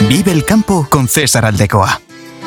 Vive el campo con César Aldecoa.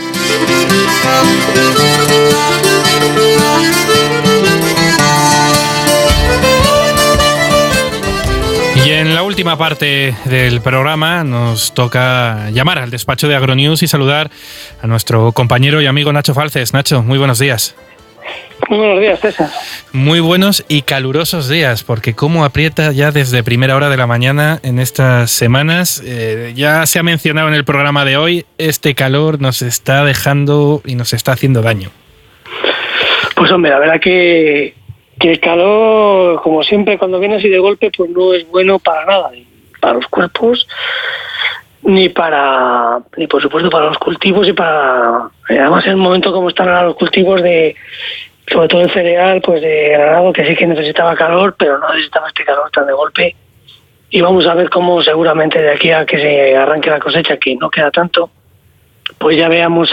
Y en la última parte del programa nos toca llamar al despacho de Agronews y saludar a nuestro compañero y amigo Nacho Falces. Nacho, muy buenos días. Muy buenos días, César. Muy buenos y calurosos días, porque cómo aprieta ya desde primera hora de la mañana en estas semanas. Ya se ha mencionado en el programa de hoy, este calor nos está dejando y nos está haciendo daño. Pues hombre, la verdad que el calor, como siempre, cuando viene así de golpe, pues no es bueno para nada, ni para los cuerpos, ni por supuesto para los cultivos y para... Además, en el momento como están ahora los cultivos sobre todo el cereal, pues de granado, que sí que necesitaba calor, pero no necesitaba este calor tan de golpe. Y vamos a ver cómo seguramente de aquí a que se arranque la cosecha, que no queda tanto, pues ya veamos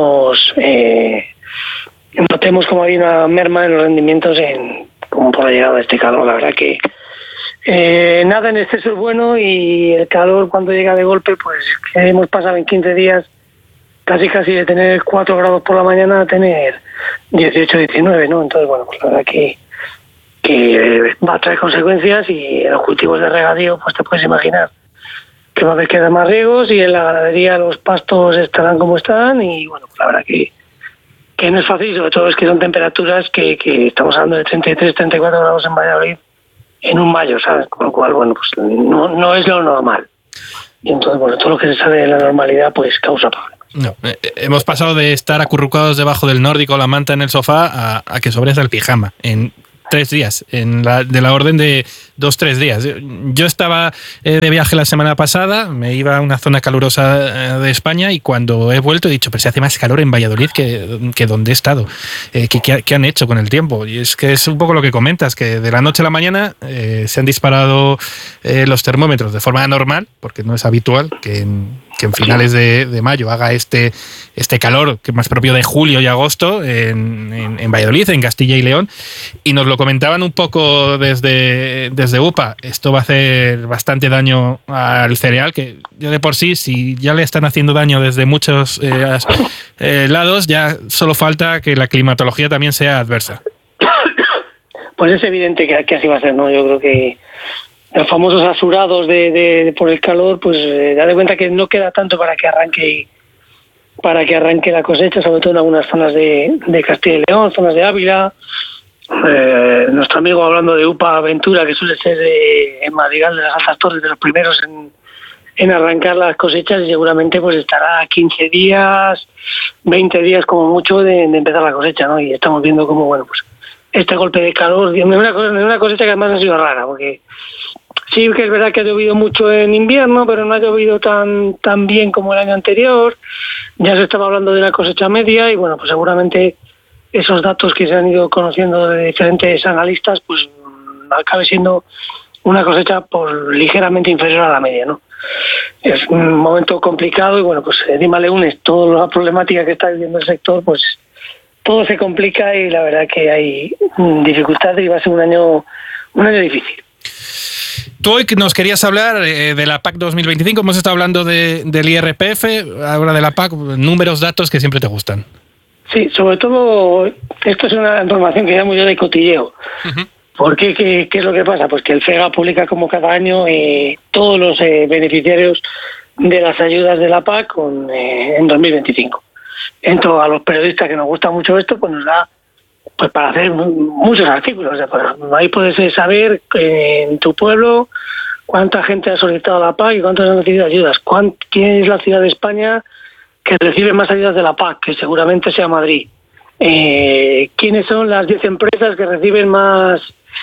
notemos como hay una merma en los rendimientos como por la llegada de este calor. La verdad que nada en exceso es bueno, y el calor cuando llega de golpe, pues que hemos pasado en 15 días casi de tener 4 grados por la mañana a tener 18, 19, ¿no? Entonces, bueno, pues la verdad que va a traer consecuencias, y en los cultivos de regadío, pues te puedes imaginar que va a haber que dar más riegos, y en la ganadería los pastos estarán como están, y bueno, pues la verdad que no es fácil, sobre todo es que son temperaturas que estamos hablando de 33, 34 grados en Valladolid en un mayo, ¿sabes? Con lo cual, bueno, pues no es lo normal. Y entonces, bueno, todo lo que se sale de la normalidad, pues causa problemas. No, hemos pasado de estar acurrucados debajo del nórdico, la manta en el sofá, a que sobres el pijama en 3 días, de la orden de 2-3 días. Yo estaba de viaje la semana pasada, me iba a una zona calurosa de España, y cuando he vuelto he dicho, pero se hace más calor en Valladolid que donde he estado. ¿Qué han hecho con el tiempo? Y es que es un poco lo que comentas, que de la noche a la mañana se han disparado los termómetros de forma anormal, porque no es habitual que en finales de mayo haga este calor que es más propio de julio y agosto en Valladolid, en Castilla y León, y nos lo comentaban un poco desde UPA. Esto va a hacer bastante daño al cereal, que ya de por sí, si ya le están haciendo daño desde muchos lados, ya solo falta que la climatología también sea adversa. Pues es evidente que así va a ser, ¿no? Yo creo que los famosos asurados por el calor, pues da de cuenta que no queda tanto para que arranque la cosecha, sobre todo en algunas zonas de Castilla y León, zonas de Ávila. Nuestro amigo, hablando de UPA Ventura, que suele ser en Madrigal de las Altas Torres, de los primeros en arrancar las cosechas, y seguramente pues estará 15 días, 20 días como mucho de empezar la cosecha, ¿no? Y estamos viendo cómo, bueno, pues este golpe de calor, una cosecha que además ha sido rara, porque sí que es verdad que ha llovido mucho en invierno, pero no ha llovido tan bien como el año anterior. Ya se estaba hablando de una cosecha media, y bueno, pues seguramente esos datos que se han ido conociendo de diferentes analistas, pues acabe siendo una cosecha por ligeramente inferior a la media, ¿no? Es un momento complicado, y bueno, pues encima le unes toda la problemática que está viviendo el sector, pues todo se complica, y la verdad que hay dificultades, y va a ser un año difícil. Tú hoy nos querías hablar de la PAC 2025, hemos estado hablando del IRPF, ahora de la PAC, números, datos que siempre te gustan. Sí, sobre todo, esto es una información que llamo yo de cotilleo. Uh-huh. ¿Por qué? ¿Qué es lo que pasa? Pues que el FEGA publica como cada año todos los beneficiarios de las ayudas de la PAC en 2025. Entonces, a los periodistas que nos gusta mucho esto, pues nos da pues para hacer muchos artículos. O sea, pues, ahí puedes saber en tu pueblo cuánta gente ha solicitado la PAC y cuántos han recibido ayudas. ¿Quién es la ciudad de España que recibe más ayudas de la PAC? Que seguramente sea Madrid. ¿Quiénes son las 10 empresas que reciben más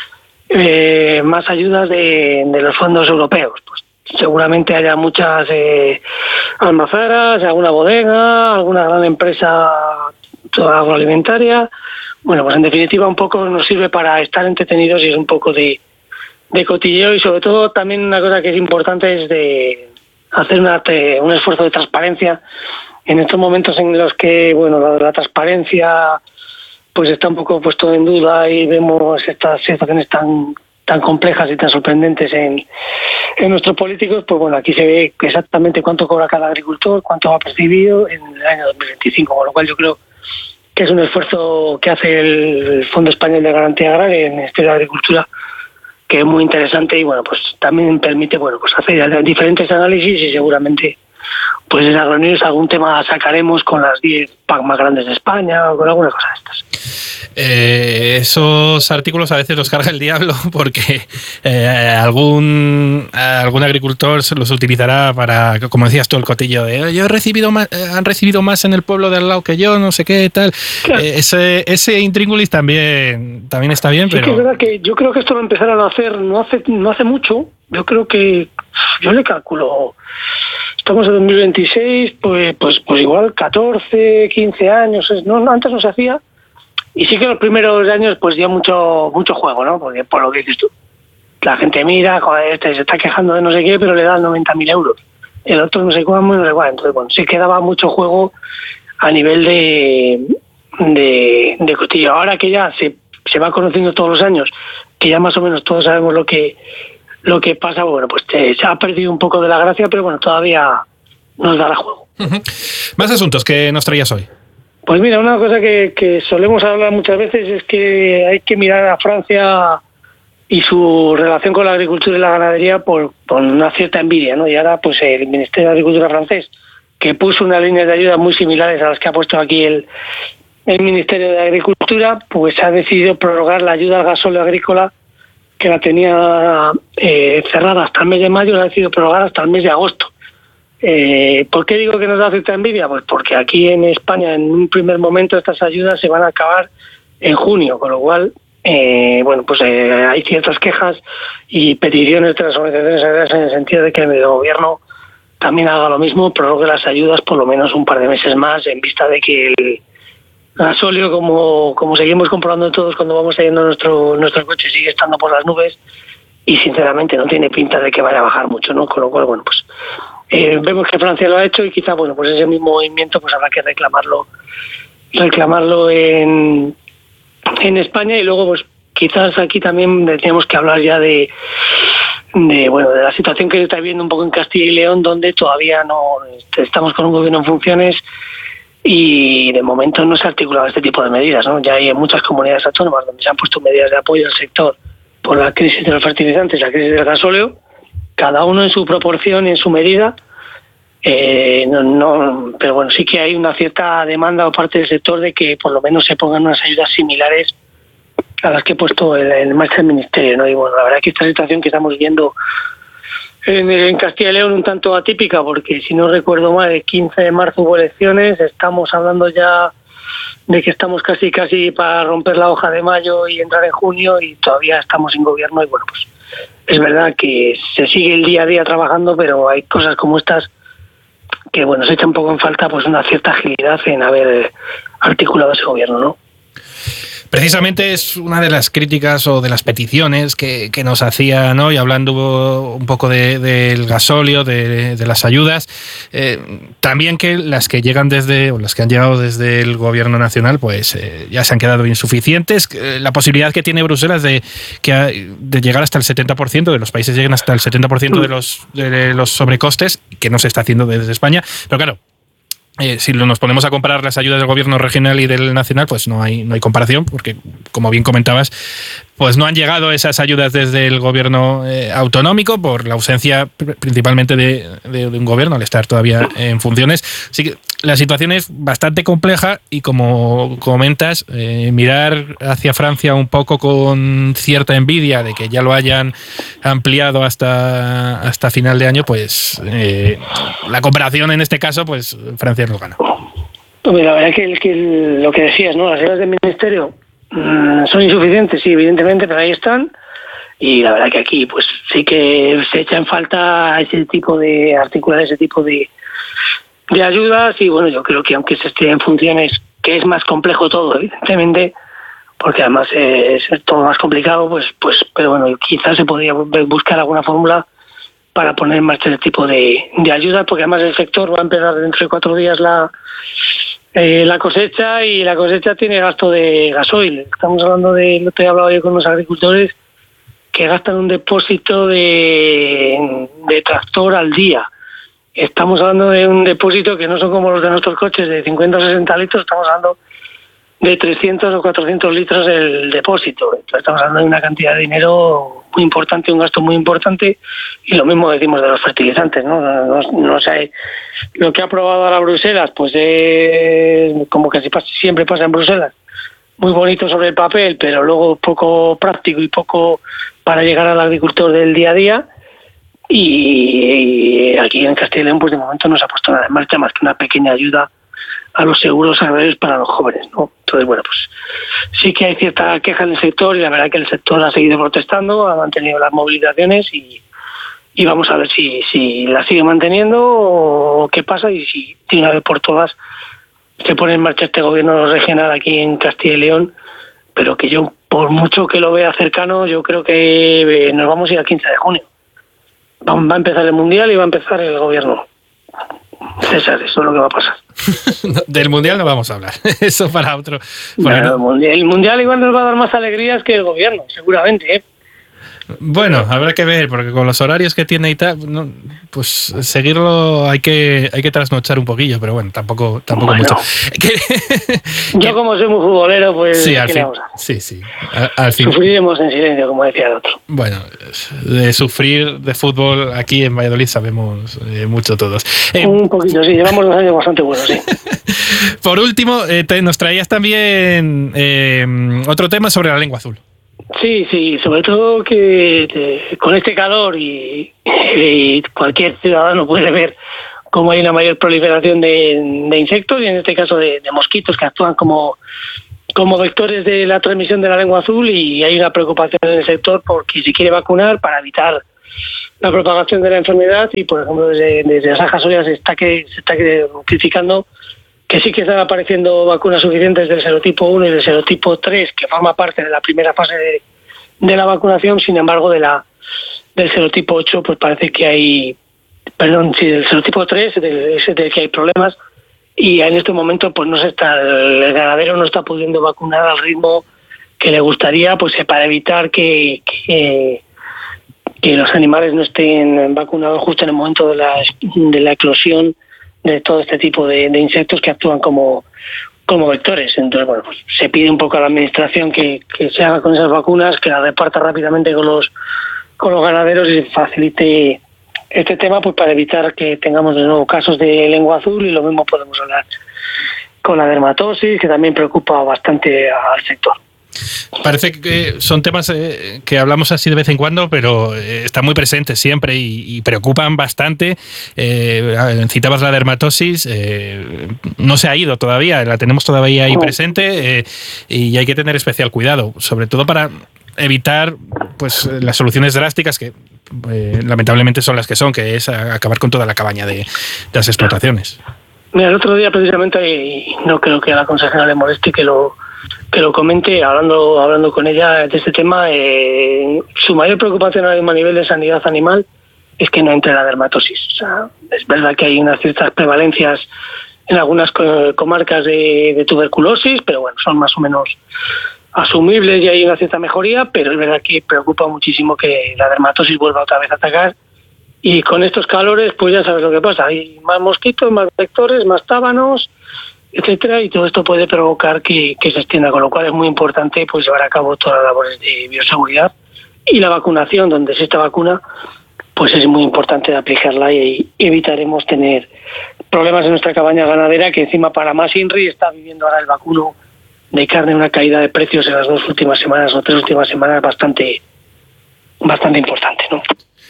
ayudas de los fondos europeos? Pues seguramente haya muchas almazaras, alguna bodega, alguna gran empresa agroalimentaria. Bueno, pues en definitiva un poco nos sirve para estar entretenidos, y es un poco de cotilleo, y sobre todo también una cosa que es importante es de hacer un esfuerzo de transparencia en estos momentos en los que, bueno, la transparencia pues está un poco puesto en duda, y vemos estas situaciones tan tan complejas y tan sorprendentes en nuestros políticos, pues bueno, aquí se ve exactamente cuánto cobra cada agricultor, cuánto ha percibido en el año 2025, con lo cual yo creo que es un esfuerzo que hace el Fondo Español de Garantía Agraria en el Ministerio de Agricultura, que es muy interesante y bueno, pues también permite pues hacer diferentes análisis y seguramente pues en Agronews algún tema sacaremos con las 10 PAC más grandes de España o con alguna cosa de estas. Esos artículos a veces los carga el diablo porque algún agricultor los utilizará para, como decías tú, el cotillo de yo he recibido más, han recibido más en el pueblo de al lado que yo, no sé qué, tal. Claro. Ese intríngulis también está bien, sí, pero... que es verdad que yo creo que esto lo empezaron a hacer no hace mucho. Yo creo que, yo le calculo, estamos en 2026, pues igual 14, 15 años, antes no se hacía. Y sí que los primeros años pues dio mucho juego, ¿no? Porque por lo que dices tú, la gente mira, joder, se está quejando de no sé qué, pero le dan 90.000 euros. El otro no sé cómo, no sé cuál. Entonces, bueno, sí que daba mucho juego a nivel de cotillo. Ahora que ya se va conociendo todos los años, que ya más o menos todos sabemos lo que pasa, bueno, pues se ha perdido un poco de la gracia, pero bueno, todavía nos dará juego. Uh-huh. Más asuntos que nos traías hoy. Pues mira, una cosa que solemos hablar muchas veces es que hay que mirar a Francia y su relación con la agricultura y la ganadería por una cierta envidia, ¿no? Y ahora pues el Ministerio de Agricultura francés, que puso unas líneas de ayuda muy similares a las que ha puesto aquí el Ministerio de Agricultura, pues ha decidido prorrogar la ayuda al gasóleo agrícola que la tenía cerrada hasta el mes de mayo, la ha decidido prorrogar hasta el mes de agosto. ¿Por qué digo que nos da cierta envidia? Pues porque aquí en España en un primer momento estas ayudas se van a acabar en junio, con lo cual hay ciertas quejas y peticiones de las organizaciones agrarias en el sentido de que el gobierno también haga lo mismo, prorrogue las ayudas por lo menos un par de meses más en vista de que el gasóleo, como seguimos comprobando todos cuando vamos saliendo nuestro coche, sigue estando por las nubes y sinceramente no tiene pinta de que vaya a bajar mucho, ¿no? Con lo cual, bueno, pues vemos que Francia lo ha hecho y quizá, bueno, pues ese mismo movimiento pues habrá que reclamarlo en España y luego pues quizás aquí también tendríamos que hablar ya de la situación que se está viviendo un poco en Castilla y León, donde todavía no estamos con un gobierno en funciones y de momento no se ha articulado este tipo de medidas, ¿no? Ya hay en muchas comunidades autónomas donde se han puesto medidas de apoyo al sector por la crisis de los fertilizantes, la crisis del gasóleo, cada uno en su proporción y en su medida, pero bueno, sí que hay una cierta demanda por parte del sector de que por lo menos se pongan unas ayudas similares a las que he puesto en marcha el Ministerio, ¿no? Y bueno, la verdad que esta situación que estamos viendo en Castilla y León un tanto atípica, porque si no recuerdo mal, el 15 de marzo hubo elecciones, estamos hablando ya de que estamos casi para romper la hoja de mayo y entrar en junio y todavía estamos sin gobierno y bueno, pues es verdad que se sigue el día a día trabajando, pero hay cosas como estas que bueno, se echa un poco en falta pues una cierta agilidad en haber articulado ese gobierno, ¿no? Precisamente es una de las críticas o de las peticiones que nos hacían hoy, hablando un poco del gasóleo, de las ayudas. También que las que llegan las que han llegado desde el gobierno nacional, pues ya se han quedado insuficientes. La posibilidad que tiene Bruselas de llegar hasta el 70%, de los países lleguen hasta el 70% de los sobrecostes, que no se está haciendo desde España. Pero claro, si nos ponemos a comparar las ayudas del gobierno regional y del nacional, pues no hay comparación, porque como bien comentabas, pues no han llegado esas ayudas desde el gobierno autonómico por la ausencia principalmente de un gobierno al estar todavía en funciones. Así que la situación es bastante compleja y como comentas, mirar hacia Francia un poco con cierta envidia de que ya lo hayan ampliado hasta final de año, pues la comparación en este caso, pues Francia nos gana. Pues la verdad que lo que decías, ¿no? Las ayudas del ministerio son insuficientes, sí, evidentemente, pero ahí están. Y la verdad que aquí pues sí que se echa en falta articular ese tipo de ayudas y bueno, yo creo que aunque se esté en funciones, que es más complejo todo, evidentemente, porque además es todo más complicado, pues pero bueno, quizás se podría buscar alguna fórmula para poner en marcha ese tipo de ayudas, porque además el sector va a empezar dentro de 4 días la cosecha y la cosecha tiene gasto de gasoil. Estamos hablando lo que he hablado yo con los agricultores, que gastan un depósito de tractor al día. Estamos hablando de un depósito que no son como los de nuestros coches de 50 o 60 litros, estamos hablando de 300 o 400 litros el depósito. Entonces estamos hablando de una cantidad de dinero muy importante, un gasto muy importante, y lo mismo decimos de los fertilizantes, ¿no? No sé, lo que ha aprobado ahora Bruselas, pues es como que siempre pasa en Bruselas, muy bonito sobre el papel, pero luego poco práctico y poco para llegar al agricultor del día a día. Y aquí en Castilla y León, pues de momento no se ha puesto nada en marcha más que una pequeña ayuda a los seguros agrarios para los jóvenes, ¿no? Entonces, bueno, pues sí que hay cierta queja en el sector, y la verdad que el sector ha seguido protestando, ha mantenido las movilizaciones, y vamos a ver si la sigue manteniendo o qué pasa, y si de una vez por todas se pone en marcha este gobierno regional aquí en Castilla y León, pero que yo, por mucho que lo vea cercano, yo creo que nos vamos a ir al 15 de junio. Va a empezar el Mundial y va a empezar el gobierno. César, eso es lo que va a pasar. Del Mundial no vamos a hablar. Eso para otro. El mundial igual nos va a dar más alegrías que el gobierno, seguramente, ¿eh? Bueno, habrá que ver, porque con los horarios que tiene y tal, no, pues seguirlo hay que trasnochar un poquillo, pero bueno, tampoco bueno, mucho. Yo como soy muy futbolero, pues sí, al fin. Sí. Al fin. Sufriremos en silencio, como decía el otro. Bueno, de sufrir de fútbol aquí en Valladolid sabemos mucho todos. Un poquito, sí, llevamos 2 años bastante buenos, sí. Por último, nos traías también otro tema sobre la lengua azul. Sí, sobre todo que con este calor y cualquier ciudadano puede ver cómo hay una mayor proliferación de insectos, y en este caso de mosquitos que actúan como vectores de la transmisión de la lengua azul, y hay una preocupación en el sector porque se quiere vacunar para evitar la propagación de la enfermedad, y por ejemplo desde las Ajas Sorias se está notificando que sí que están apareciendo vacunas suficientes del serotipo 1 y del serotipo 3, que forma parte de la primera fase de la vacunación. Sin embargo, del serotipo 8, pues parece que hay... del serotipo 3, ese del que hay problemas, y en este momento pues el ganadero no está pudiendo vacunar al ritmo que le gustaría, pues para evitar que los animales no estén vacunados justo en el momento de la eclosión de todo este tipo de insectos que actúan como vectores. Entonces, bueno, pues se pide un poco a la administración que se haga con esas vacunas, que las reparta rápidamente con los ganaderos y facilite este tema, pues para evitar que tengamos de nuevo casos de lengua azul. Y lo mismo podemos hablar con la dermatosis, que también preocupa bastante al sector. Parece que son temas que hablamos así de vez en cuando, pero están muy presentes siempre y preocupan bastante. Citabas la dermatosis, no se ha ido todavía, la tenemos todavía ahí presente, y hay que tener especial cuidado, sobre todo para evitar pues las soluciones drásticas que lamentablemente son las que son, que es acabar con toda la cabaña de las explotaciones. Mira, el otro día precisamente, y no creo que a la consejera le moleste que lo comente, hablando con ella de este tema, su mayor preocupación ahora mismo a nivel de sanidad animal es que no entre la dermatosis. O sea, es verdad que hay unas ciertas prevalencias en algunas comarcas de tuberculosis, pero bueno, son más o menos asumibles y hay una cierta mejoría, pero es verdad que preocupa muchísimo que la dermatosis vuelva otra vez a atacar. Y con estos calores, pues ya sabes lo que pasa, hay más mosquitos, más vectores, más tábanos, etcétera, y todo esto puede provocar que se extienda, con lo cual es muy importante pues llevar a cabo todas las labores de bioseguridad, y la vacunación, donde se esta vacuna, pues es muy importante aplicarla, y evitaremos tener problemas en nuestra cabaña ganadera, que encima para más INRI está viviendo ahora el vacuno de carne una caída de precios en las 2 últimas semanas o 3 últimas semanas bastante importante, ¿no?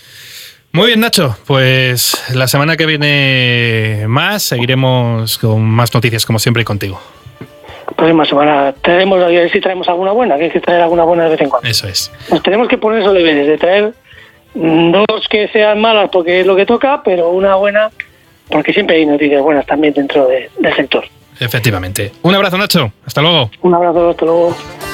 Muy bien, Nacho, pues la semana que viene seguiremos con más noticias como siempre y contigo. Próxima semana traeremos, a ver si traemos alguna buena, que hay que traer alguna buena de vez en cuando. Eso es. Nos tenemos que poner esos deberes de traer 2 que sean malas porque es lo que toca, pero una buena porque siempre hay noticias buenas también dentro del sector. Efectivamente. Un abrazo, Nacho. Hasta luego. Un abrazo, hasta luego.